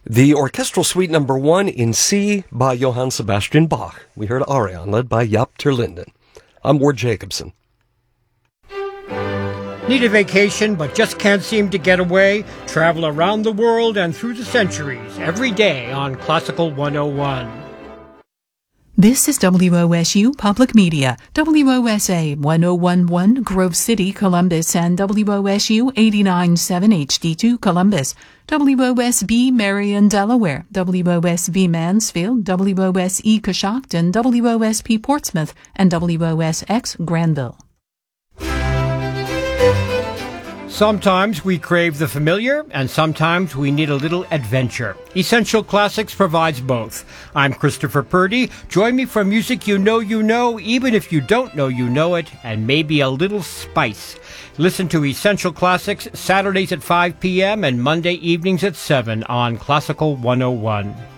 The Orchestral Suite Number 1 in C by Johann Sebastian Bach. We heard Arion, led by Jaap ter Linden. I'm Ward Jacobson. Need a vacation but just can't seem to get away? Travel around the world and through the centuries every day on Classical 101. This is WOSU Public Media, WOSA 1011 Grove City, Columbus, and WOSU 89.7 HD2 Columbus, WOSB Marion, Delaware, WOSB Mansfield, WOSE Coshocton, WOSP Portsmouth, and WOSX Granville. Sometimes we crave the familiar, and sometimes we need a little adventure. Essential Classics provides both. I'm Christopher Purdy. Join me for music you know, even if you don't know you know it, and maybe a little spice. Listen to Essential Classics Saturdays at 5 p.m. and Monday evenings at 7 on Classical 101.